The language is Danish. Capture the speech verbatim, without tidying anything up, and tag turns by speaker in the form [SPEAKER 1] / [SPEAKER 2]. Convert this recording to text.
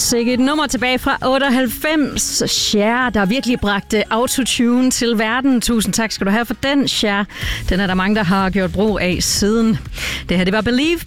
[SPEAKER 1] Sikke et nummer tilbage fra otteoghalvfems. Cher, der virkelig bragte autotune til verden. Tusind tak skal du have for den, Cher. Den er der mange, der har gjort brug af siden. Det her, det var Believe